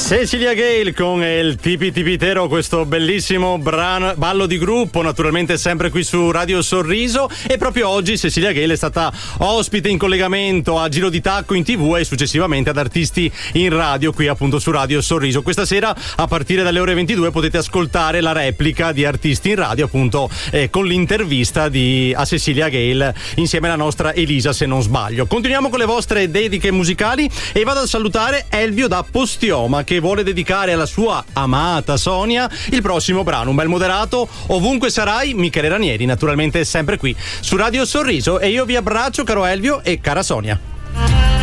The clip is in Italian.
Cecilia Gale con il Tipi Tipitero, questo bellissimo ballo di gruppo, naturalmente sempre qui su Radio Sorriso. E proprio oggi Cecilia Gale è stata ospite in collegamento a Giro di Tacco in TV e successivamente ad Artisti in Radio qui appunto su Radio Sorriso. Questa sera a partire dalle ore 22 potete ascoltare la replica di Artisti in Radio appunto con l'intervista a Cecilia Gale insieme alla nostra Elisa, se non sbaglio. Continuiamo con le vostre dediche musicali e vado a salutare Elvio da Postioma, che vuole dedicare alla sua amata Sonia il prossimo brano, un bel moderato, Ovunque sarai, Michele Ranieri, naturalmente sempre qui su Radio Sorriso. E io vi abbraccio, caro Elvio e cara Sonia.